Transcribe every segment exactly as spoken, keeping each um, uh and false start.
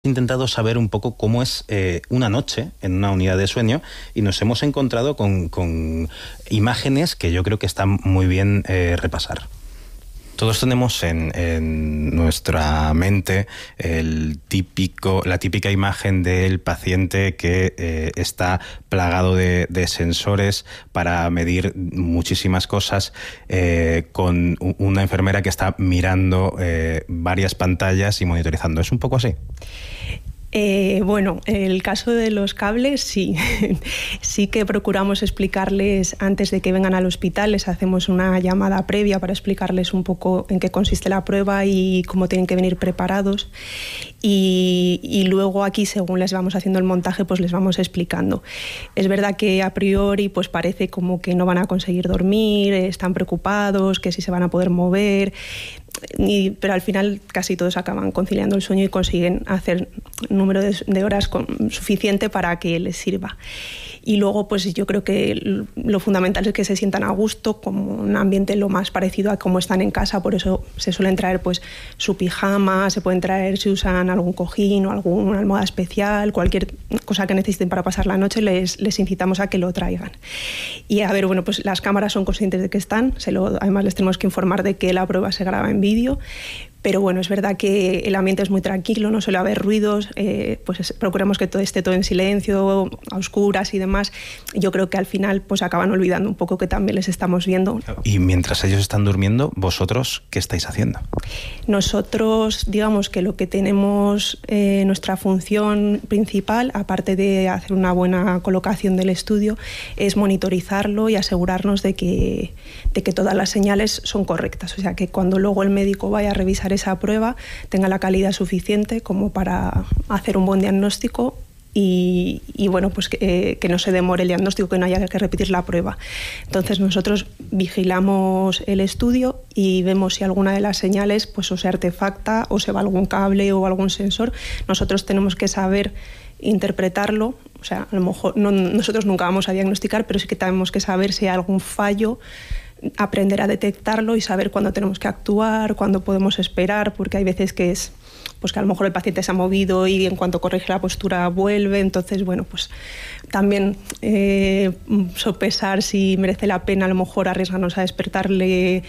intentado saber un poco cómo es eh, una noche en una unidad de sueño y nos hemos encontrado con, con imágenes que yo creo que están muy bien eh, repasar. Todos tenemos en, en nuestra mente el típico, la típica imagen del paciente que eh, está plagado de, de sensores para medir muchísimas cosas, eh, con una enfermera que está mirando eh, varias pantallas y monitorizando. ¿Es un poco así? Eh, bueno, el caso de los cables, sí. Sí que procuramos explicarles antes de que vengan al hospital, les hacemos una llamada previa para explicarles un poco en qué consiste la prueba y cómo tienen que venir preparados. Y, y luego aquí, según les vamos haciendo el montaje, pues les vamos explicando. Es verdad que a priori pues parece como que no van a conseguir dormir, están preocupados, que si se van a poder mover, y, pero al final casi todos acaban conciliando el sueño y consiguen hacer un número de, de horas con, suficiente para que les sirva. Y luego pues yo creo que lo fundamental es que se sientan a gusto, como un ambiente lo más parecido a cómo están en casa. Por eso se suelen traer pues su pijama, se pueden traer si usan algún cojín o alguna almohada especial, cualquier cosa que necesiten para pasar la noche, les, les incitamos a que lo traigan. Y a ver, bueno, pues las cámaras son conscientes de que están, se lo, además les tenemos que informar de que la prueba se graba en vídeo. Pero bueno, es verdad que el ambiente es muy tranquilo, no suele haber ruidos, eh, pues es, procuramos que todo esté todo en silencio, a oscuras y demás. Yo creo que al final pues acaban olvidando un poco que también les estamos viendo. Y mientras ellos están durmiendo, ¿vosotros qué estáis haciendo? Nosotros, digamos que lo que tenemos, eh, nuestra función principal, aparte de hacer una buena colocación del estudio, es monitorizarlo y asegurarnos de que, de que todas las señales son correctas. O sea, que cuando luego el médico vaya a revisar esa prueba tenga la calidad suficiente como para hacer un buen diagnóstico y, y bueno, pues que, eh, que no se demore el diagnóstico, que no haya que repetir la prueba. Entonces nosotros vigilamos el estudio y vemos si alguna de las señales pues o se artefacta o se va algún cable o algún sensor. Nosotros tenemos que saber interpretarlo, o sea, a lo mejor no, nosotros nunca vamos a diagnosticar, pero sí que tenemos que saber si hay algún fallo, aprender a detectarlo y saber cuándo tenemos que actuar, cuándo podemos esperar, porque hay veces que es pues que a lo mejor el paciente se ha movido y en cuanto corrige la postura vuelve. Entonces, bueno, pues también eh, sopesar si merece la pena a lo mejor arriesgarnos a despertarle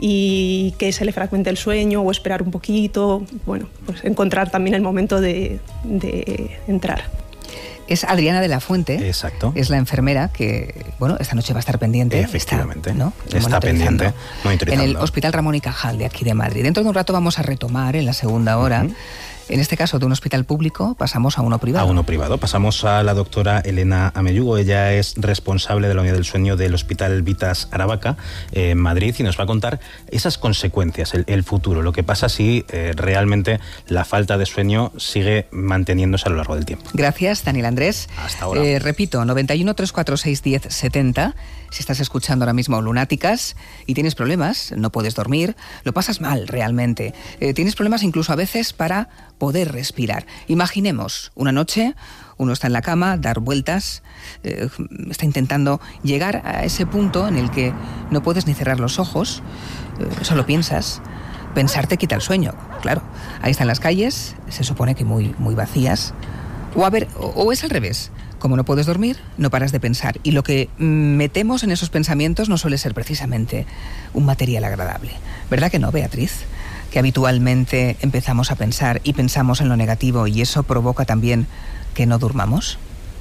y que se le fragmente el sueño o esperar un poquito. Bueno, pues encontrar también el momento de, de entrar. Es Adriana de la Fuente. Exacto. Es la enfermera que, bueno, esta noche va a estar pendiente. Efectivamente. Está, ¿no? Está pendiente, monitorizando. En el Hospital Ramón y Cajal de aquí de Madrid. Dentro de un rato vamos a retomar en la segunda hora. Uh-huh. En este caso, de un hospital público pasamos a uno privado. A uno privado. Pasamos a la doctora Elena Ameyugo. Ella es responsable de la unidad del sueño del Hospital Vitas Aravaca eh, en Madrid y nos va a contar esas consecuencias, el, el futuro, lo que pasa si eh, realmente la falta de sueño sigue manteniéndose a lo largo del tiempo. Gracias, Daniel Andrés. Hasta ahora. Eh, repito, noventa y uno, trescientos cuarenta y seis, diez setenta. Si estás escuchando ahora mismo Lunáticas y tienes problemas, no puedes dormir, lo pasas mal realmente. Eh, tienes problemas incluso a veces para poder respirar. Imaginemos una noche, uno está en la cama, dar vueltas, eh, está intentando llegar a ese punto en el que no puedes ni cerrar los ojos, eh, solo piensas. Pensar te quita el sueño, claro. Ahí están las calles, se supone que muy, muy vacías. O a ver, o, o es al revés. Como no puedes dormir, no paras de pensar. Y lo que metemos en esos pensamientos no suele ser precisamente un material agradable. ¿Verdad que no, Beatriz? Que habitualmente empezamos a pensar y pensamos en lo negativo y eso provoca también que no durmamos.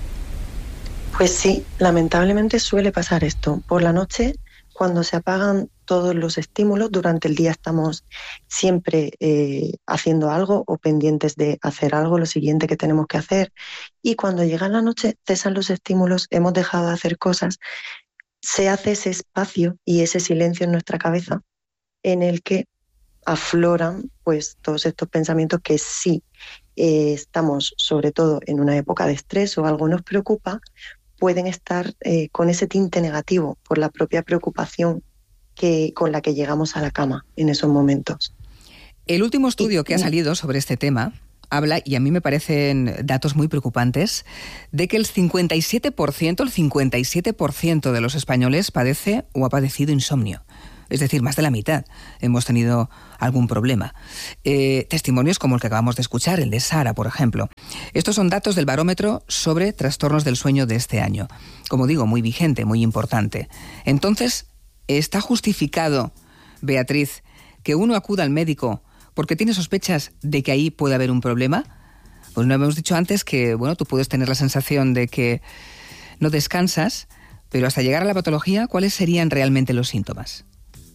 Pues sí, lamentablemente suele pasar esto. Por la noche, cuando se apagan todos los estímulos, durante el día estamos siempre eh, haciendo algo o pendientes de hacer algo, lo siguiente que tenemos que hacer. Y cuando llega la noche, cesan los estímulos, hemos dejado de hacer cosas, se hace ese espacio y ese silencio en nuestra cabeza en el que afloran pues todos estos pensamientos que sí eh, estamos, sobre todo en una época de estrés o algo nos preocupa, pueden estar eh, con ese tinte negativo por la propia preocupación que, con la que llegamos a la cama en esos momentos. El último estudio que ha salido sobre este tema habla, y a mí me parecen datos muy preocupantes, de que el cincuenta y siete por ciento, el cincuenta y siete por ciento de los españoles padece o ha padecido insomnio. Es decir, más de la mitad hemos tenido algún problema. Eh, testimonios como el que acabamos de escuchar, el de Sara, por ejemplo. Estos son datos del barómetro sobre trastornos del sueño de este año. Como digo, muy vigente, muy importante. Entonces, ¿está justificado, Beatriz, que uno acuda al médico porque tiene sospechas de que ahí puede haber un problema? Pues no hemos dicho antes que, bueno, tú puedes tener la sensación de que no descansas, pero hasta llegar a la patología, ¿cuáles serían realmente los síntomas?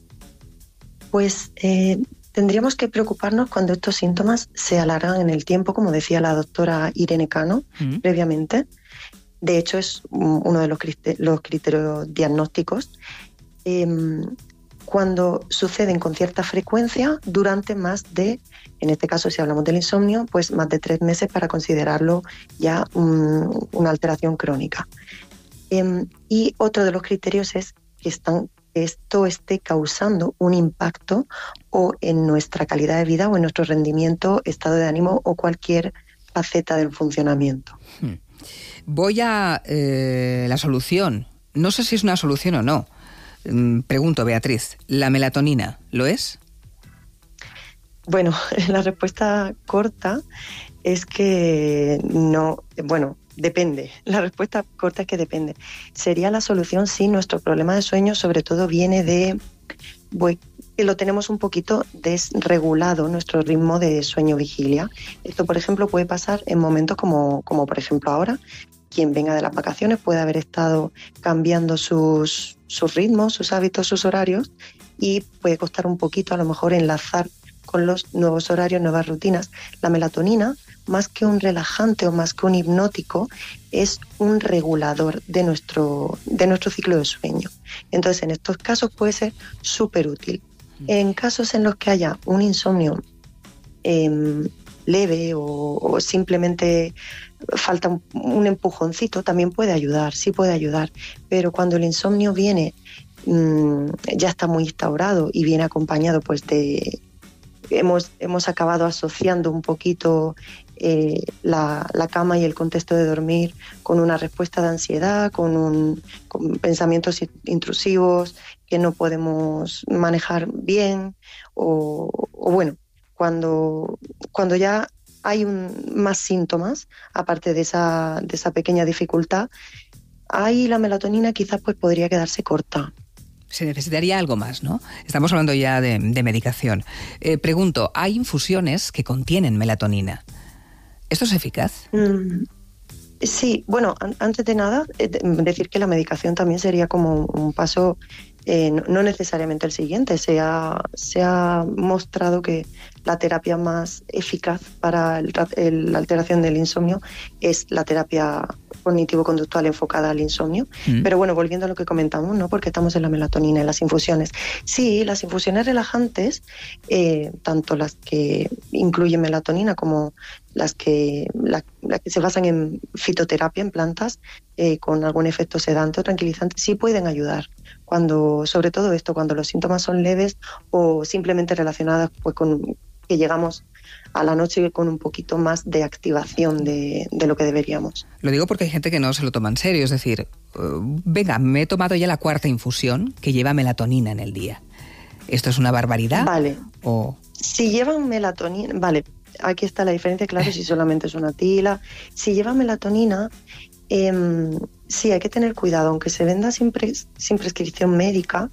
Pues eh, tendríamos que preocuparnos cuando estos síntomas se alargan en el tiempo, como decía la doctora Irene Cano mm. previamente. De hecho, es uno de los, criter- los criterios diagnósticos. Eh, cuando suceden con cierta frecuencia durante más de, en este caso si hablamos del insomnio, pues más de tres meses para considerarlo ya un, una alteración crónica. Eh, y otro de los criterios es que están esto esté causando un impacto o en nuestra calidad de vida o en nuestro rendimiento, estado de ánimo o cualquier faceta del funcionamiento. Voy a eh, la solución. No sé si es una solución o no. Pregunto, Beatriz, ¿la melatonina lo es? Bueno, la respuesta corta es que no, bueno, depende. La respuesta corta es que depende. Sería la solución si nuestro problema de sueño sobre todo viene de que lo tenemos un poquito desregulado, nuestro ritmo de sueño-vigilia. Esto, por ejemplo, puede pasar en momentos como, como por ejemplo ahora. Quien venga de las vacaciones puede haber estado cambiando sus, sus ritmos, sus hábitos, sus horarios, y puede costar un poquito a lo mejor enlazar con los nuevos horarios, nuevas rutinas. La melatonina, más que un relajante o más que un hipnótico, es un regulador de nuestro, de nuestro ciclo de sueño. Entonces, en estos casos puede ser súper útil. En casos en los que haya un insomnio eh, leve o, o simplemente falta un, un empujoncito, también puede ayudar, sí puede ayudar. Pero cuando el insomnio viene, mmm, ya está muy instaurado y viene acompañado pues de... Hemos, hemos acabado asociando un poquito eh, la, la cama y el contexto de dormir con una respuesta de ansiedad, con, un, con pensamientos intrusivos que no podemos manejar bien, o, o bueno, cuando, cuando ya hay un, más síntomas, aparte de esa, de esa pequeña dificultad, ahí la melatonina quizás pues podría quedarse corta. Se necesitaría algo más, ¿no? Estamos hablando ya de, de medicación. Eh, pregunto, ¿hay infusiones que contienen melatonina? ¿Esto es eficaz? Mm, sí, bueno, an- antes de nada, eh, decir que la medicación también sería como un paso, eh, no, no necesariamente el siguiente. Se ha, se ha mostrado que la terapia más eficaz para el, el, la alteración del insomnio es la terapia cognitivo-conductual enfocada al insomnio. Mm. Pero bueno, volviendo a lo que comentamos, ¿no? Porque estamos en la melatonina, en las infusiones. Sí, las infusiones relajantes, eh, tanto las que incluyen melatonina como las que, la, la que se basan en fitoterapia, en plantas, eh, con algún efecto sedante o tranquilizante, sí pueden ayudar. Cuando, sobre todo esto, cuando los síntomas son leves o simplemente relacionados pues, con que llegamos a la noche con un poquito más de activación de, de lo que deberíamos. Lo digo porque hay gente que no se lo toma en serio, es decir, uh, venga, me he tomado ya la cuarta infusión que lleva melatonina en el día. ¿Esto es una barbaridad? Vale. O... Si llevan melatonina, vale, aquí está la diferencia, claro, si solamente es una tila. Si llevan melatonina, eh, sí, hay que tener cuidado, aunque se venda sin, pres- sin prescripción médica,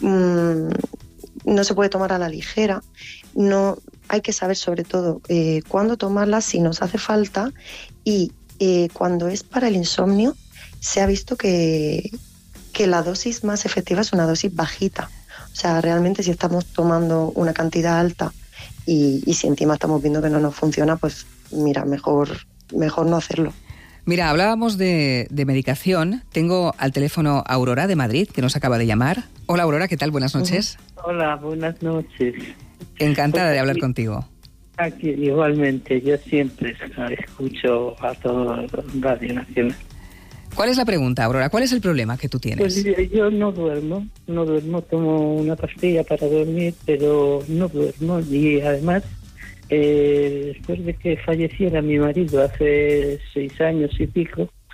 mmm, no se puede tomar a la ligera. No, hay que saber sobre todo eh, cuándo tomarla, si nos hace falta, y eh, cuando es para el insomnio se ha visto que, que la dosis más efectiva es una dosis bajita. O sea, realmente si estamos tomando una cantidad alta y, y si encima estamos viendo que no nos funciona, pues mira, mejor, mejor no hacerlo. Mira, hablábamos de, de medicación. Tengo al teléfono a Aurora de Madrid, que nos acaba de llamar. Hola Aurora, ¿qué tal? Buenas noches. Hola, buenas noches. Encantada pues de hablar aquí, contigo. Aquí, igualmente, yo siempre escucho a todo Radio Nacional. ¿Cuál es la pregunta, Aurora? ¿Cuál es el problema que tú tienes? Pues yo, yo no duermo, no duermo, tomo una pastilla para dormir, pero no duermo. Y además, eh, después de que falleciera mi marido hace seis años y pico,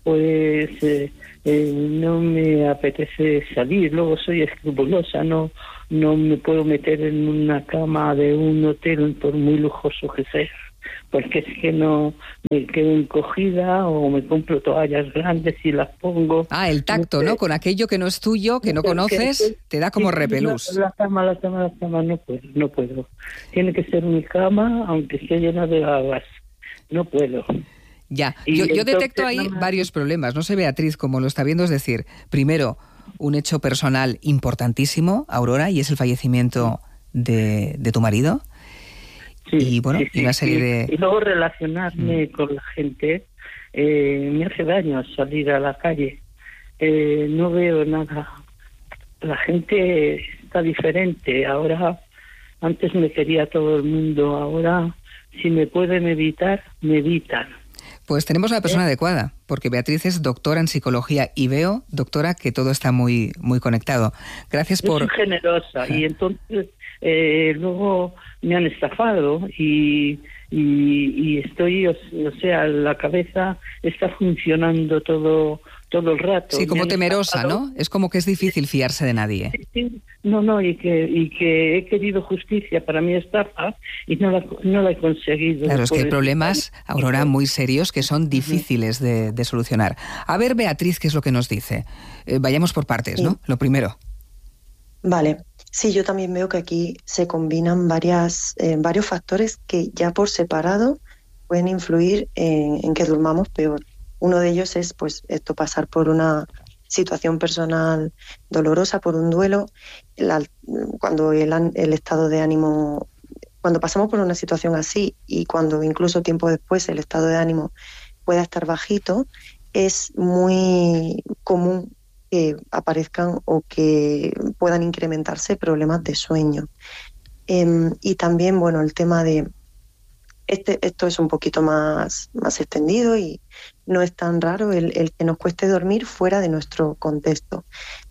pues eh, eh, no me apetece salir. Luego soy escrupulosa, no no me puedo meter en una cama de un hotel por muy lujoso que sea, porque es que no me quedo encogida, o me compro toallas grandes y las pongo. Ah, el tacto, ¿no? Con aquello que no es tuyo, que no conoces, te da como repelús. La cama, la cama, la cama, no puedo, no puedo. Tiene que ser mi cama, aunque esté llena de babas. No puedo. Ya, yo, yo detecto ahí no me... varios problemas. No sé, Beatriz, cómo lo está viendo. Es decir, primero, un hecho personal importantísimo, Aurora, y es el fallecimiento de, de tu marido. Sí, y bueno, sí, sí, y una serie sí. de... Y luego relacionarme mm. con la gente. Eh, me hace daño salir a la calle. Eh, no veo nada. La gente está diferente. Ahora, antes me quería todo el mundo. Ahora, si me pueden evitar, me evitan. Pues tenemos a la persona ¿Eh? adecuada, porque Beatriz es doctora en psicología y veo, doctora, que todo está muy muy conectado. Gracias por... Yo soy generosa y entonces eh, luego me han estafado y, y, y estoy, o, o sea, la cabeza está funcionando todo todo el rato. Sí, como temerosa, ¿no? Es como que es difícil fiarse de nadie. Sí, sí. No, no, y que y que he querido justicia para mi estafa y no la, no la he conseguido. Claro, es que hay problemas, Aurora, muy serios que son difíciles de, de solucionar. A ver, Beatriz, ¿qué es lo que nos dice? Eh, vayamos por partes, ¿no? Sí. Lo primero. Vale. Sí, yo también veo que aquí se combinan varias, eh, varios factores que ya por separado pueden influir en, en que durmamos peor. Uno de ellos es, pues, esto, pasar por una situación personal dolorosa, por un duelo. La, cuando el, el estado de ánimo, cuando pasamos por una situación así y cuando incluso tiempo después el estado de ánimo pueda estar bajito, es muy común que aparezcan o que puedan incrementarse problemas de sueño. Eh, y también, bueno, el tema de Este, esto es un poquito más, más extendido y no es tan raro el, el que nos cueste dormir fuera de nuestro contexto.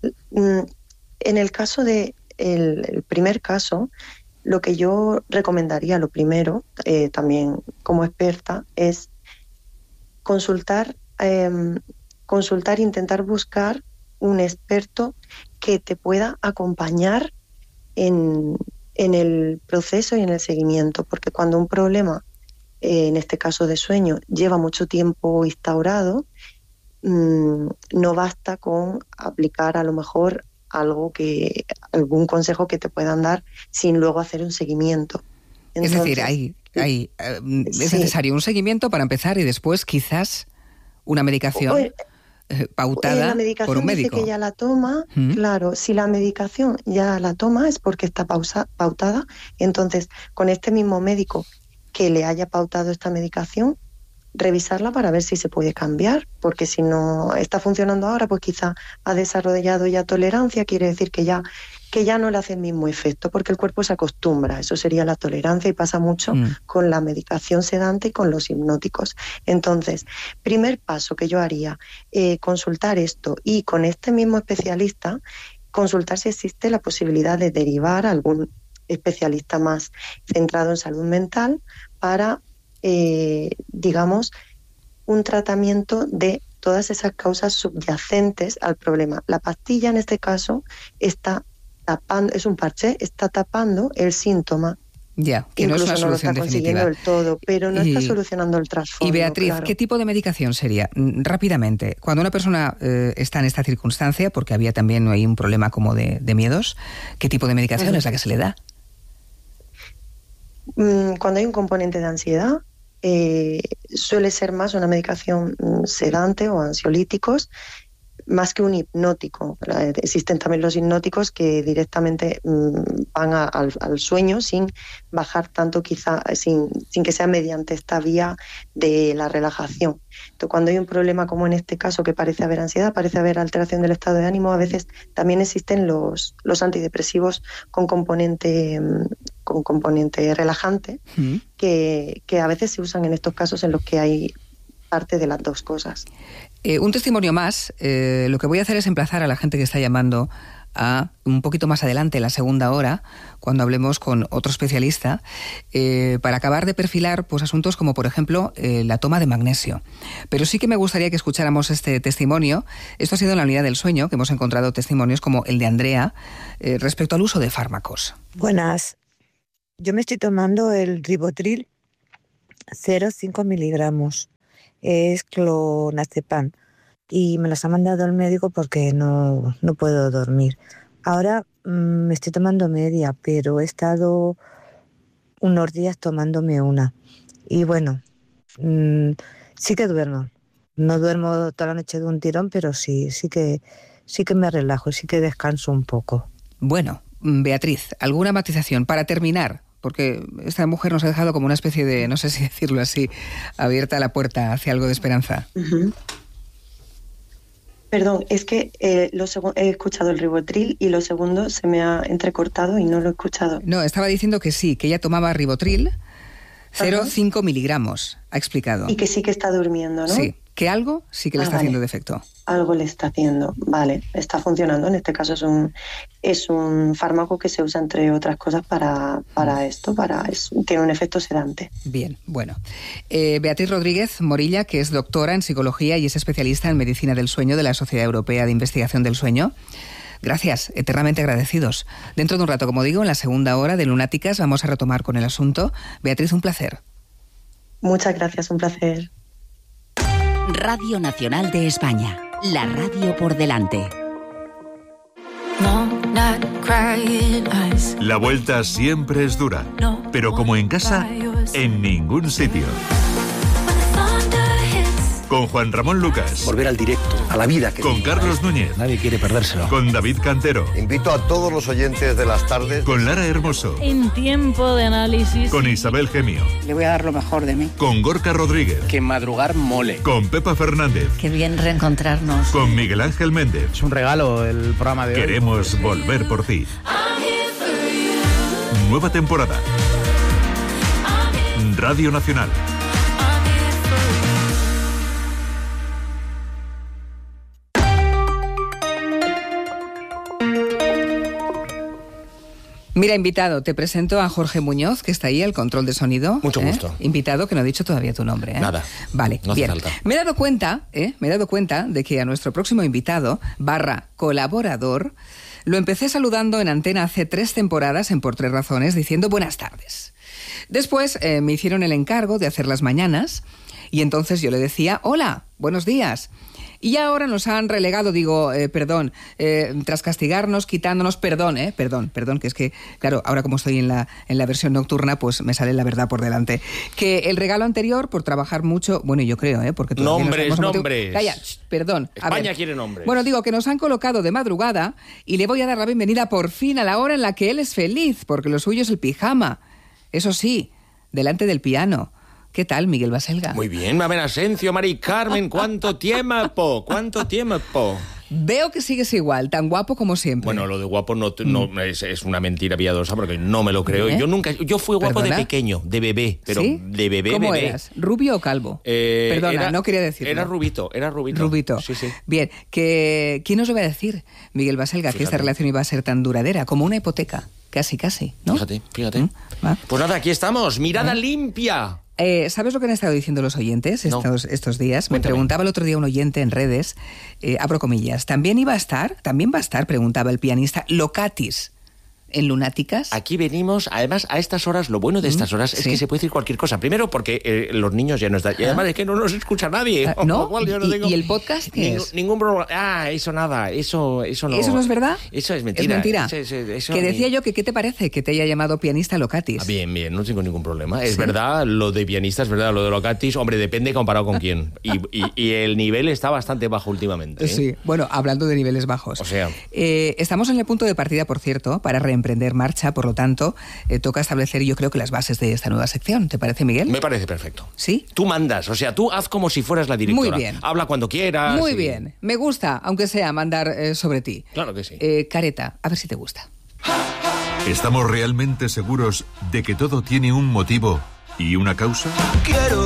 En el caso de el, el primer caso, lo que yo recomendaría, lo primero, eh, también como experta, es consultar, eh, consultar, intentar buscar un experto que te pueda acompañar en, en el proceso y en el seguimiento, porque cuando un problema, eh, en este caso de sueño, lleva mucho tiempo instaurado, mmm, no basta con aplicar a lo mejor algo que, algún consejo que te puedan dar sin luego hacer un seguimiento. Entonces, es decir, hay, hay, eh, es sí. necesario un seguimiento para empezar y después quizás una medicación o, eh, pautada la medicación por un médico. Dice que ya la toma, ¿Mm? Claro, si la medicación ya la toma es porque está pausa, pautada, entonces con este mismo médico que le haya pautado esta medicación, revisarla para ver si se puede cambiar, porque si no está funcionando ahora, pues quizá ha desarrollado ya tolerancia, quiere decir que ya que ya no le hace el mismo efecto, porque el cuerpo se acostumbra, eso sería la tolerancia y pasa mucho mm. con la medicación sedante y con los hipnóticos. Entonces, primer paso que yo haría, eh, consultar esto y con este mismo especialista, consultar si existe la posibilidad de derivar a algún especialista más centrado en salud mental para Eh, digamos, un tratamiento de todas esas causas subyacentes al problema. La pastilla, en este caso, está tapando, es un parche, está tapando el síntoma. Ya, que no es una solución no lo está definitiva. Consiguiendo el todo, pero no y, está solucionando el trasfondo. Y Beatriz, claro. ¿qué tipo de medicación sería? Rápidamente, cuando una persona eh, está en esta circunstancia, porque había también ahí un problema como de, de miedos, ¿qué tipo de medicación uh-huh. es la que se le da? Cuando hay un componente de ansiedad, eh, suele ser más una medicación sedante o ansiolíticos, más que un hipnótico. Existen también los hipnóticos que directamente mmm, van a, al, al sueño sin bajar tanto, quizá sin, sin que sea mediante esta vía de la relajación. Entonces, cuando hay un problema como en este caso, que parece haber ansiedad, parece haber alteración del estado de ánimo, a veces también existen los, los antidepresivos con componente, con componente relajante, mm. que, que a veces se usan en estos casos en los que hay parte de las dos cosas. Eh, un testimonio más. Eh, lo que voy a hacer es emplazar a la gente que está llamando a un poquito más adelante, la segunda hora, cuando hablemos con otro especialista, eh, para acabar de perfilar pues, asuntos como, por ejemplo, eh, la toma de magnesio. Pero sí que me gustaría que escucháramos este testimonio. Esto ha sido en la unidad del sueño, que hemos encontrado testimonios como el de Andrea eh, respecto al uso de fármacos. Buenas. Yo me estoy tomando el Rivotril cero coma cinco miligramos. Es clonazepam. Y me las ha mandado el médico porque no, no puedo dormir. Ahora mmm, me estoy tomando media, pero he estado unos días tomándome una. Y bueno, mmm, sí que duermo. No duermo toda la noche de un tirón, pero sí, sí que, sí que me relajo, sí que descanso un poco. Bueno, Beatriz, ¿alguna matización para terminar? Porque esta mujer nos ha dejado como una especie de, no sé si decirlo así, abierta la puerta hacia algo de esperanza. Uh-huh. Perdón, es que eh, lo segu- he escuchado el Rivotril y lo segundo se me ha entrecortado y no lo he escuchado. No, estaba diciendo que sí, que ella tomaba Rivotril cero coma cinco miligramos, ha explicado. Y que sí que está durmiendo, ¿no? Sí, que algo sí que le ah, está vale. haciendo defecto. Algo le está haciendo, vale, está funcionando. En este caso es un es un fármaco que se usa, entre otras cosas, para, para esto, para es, tiene un efecto sedante. Bien, bueno. Eh, Beatriz Rodríguez Morilla, que es doctora en psicología y es especialista en medicina del sueño de la Sociedad Europea de Investigación del Sueño. Gracias, eternamente agradecidos. Dentro de un rato, como digo, en la segunda hora de Lunáticas vamos a retomar con el asunto. Beatriz, un placer. Muchas gracias, un placer. Radio Nacional de España, la radio por delante. La vuelta siempre es dura, pero como en casa, en ningún sitio. Con Juan Ramón Lucas. Volver al directo, a la vida. Que con Carlos Núñez. Nadie quiere perdérselo. Con David Cantero. Invito a todos los oyentes de las tardes. Con Lara Hermoso. En tiempo de análisis. Con Isabel Gemio. Le voy a dar lo mejor de mí. Con Gorka Rodríguez. Que madrugar mole. Con Pepa Fernández. Qué bien reencontrarnos. Con Miguel Ángel Méndez. Es un regalo el programa de hoy. Queremos volver por ti. Nueva temporada. Radio Nacional. Mira, invitado, te presento a Jorge Muñoz, que está ahí, al control de sonido. Mucho ¿eh? gusto. Invitado, que no he dicho todavía tu nombre. ¿eh? Nada. Vale, no hace bien. falta. Me he dado cuenta, ¿eh? me he dado cuenta de que a nuestro próximo invitado, barra colaborador, lo empecé saludando en antena hace tres temporadas en Por Tres Razones, diciendo buenas tardes. Después eh, me hicieron el encargo de hacer las mañanas y entonces yo le decía, hola, buenos días. Y ahora nos han relegado, digo, eh, perdón, eh, tras castigarnos, quitándonos, perdón, eh, perdón, perdón, que es que, claro, ahora como estoy en la, en la versión nocturna, pues me sale la verdad por delante. Que el regalo anterior, por trabajar mucho, bueno, yo creo, eh, porque... Nombres, nos nombres. Calla, sh, perdón. España quiere nombres. Bueno, digo que nos han colocado de madrugada y le voy a dar la bienvenida por fin a la hora en la que él es feliz, porque lo suyo es el pijama. Eso sí, delante del piano. ¿Qué tal, Miguel Baselga? Muy bien, Mabel Asencio, Mari Carmen, ¿cuánto tiempo? ¿Cuánto tiempo? Veo que sigues igual, tan guapo como siempre. Bueno, lo de guapo no, no mm. es, es una mentira piadosa porque no me lo creo. ¿Eh? Yo nunca, yo fui guapo ¿Perdona? de pequeño, de bebé, pero ¿Sí? de bebé, ¿Cómo bebé. eras? ¿Rubio o calvo? Eh, Perdona, era, no quería decirlo. Era rubito, era rubito. Rubito. Sí, sí. Bien, que ¿quién nos lo va a decir, Miguel Baselga, fíjate, que esta relación iba a ser tan duradera como una hipoteca? Casi, casi, ¿no? Fíjate, fíjate. ¿Mm? Pues nada, aquí estamos, mirada ¿Eh? limpia. Eh, ¿Sabes lo que han estado diciendo los oyentes estos, no. estos días? Me Cuéntame. preguntaba el otro día un oyente en redes, eh, abro comillas, ¿también iba a estar, también va a estar, preguntaba el pianista, Locatis en Lunáticas? Aquí venimos, además, a estas horas, lo bueno de estas horas ¿Sí? es que se puede decir cualquier cosa. Primero, porque eh, los niños ya no están, y además es que no nos escucha nadie. Ah, ¿No? Igual, yo no ¿Y, tengo ¿Y el podcast qué ningún, es? Ningún problema. Ah, eso nada, eso, eso no. ¿Eso no es verdad? Eso es mentira. Es mentira. Eso, eso, eso que decía ni... yo que, ¿qué te parece que te haya llamado pianista Locatis? Ah, bien, bien, no tengo ningún problema. Es ¿Sí? verdad, lo de pianista es verdad, lo de Locatis, hombre, depende comparado con quién. Y, y, y el nivel está bastante bajo últimamente. ¿eh? Sí, bueno, hablando de niveles bajos. O sea... Eh, estamos en el punto de partida, por cierto, para reemprender marcha. Por lo tanto, eh, toca establecer, yo creo que las bases de esta nueva sección. ¿Te parece, Miguel? Me parece perfecto. ¿Sí? Tú mandas, o sea, tú haz como si fueras la directora. Muy bien. Habla cuando quieras. Muy y... bien. Me gusta, aunque sea mandar eh, sobre ti. Claro que sí. Eh, Careta, a ver si te gusta. ¿Estamos realmente seguros de que todo tiene un motivo y una causa? Quiero